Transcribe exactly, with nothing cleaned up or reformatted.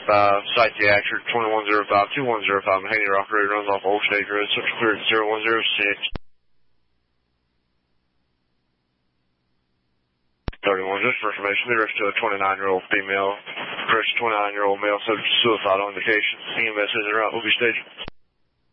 Uh, site the actor twenty-one oh five, two one oh five, Haney operator runs off Old State Road, Central Clear at zero one zero six. thirty-one, just for information, the arrest to a twenty-nine-year-old female, arrest a twenty-nine-year-old male subject to suicide on vacation. E M S is en route, will be staged.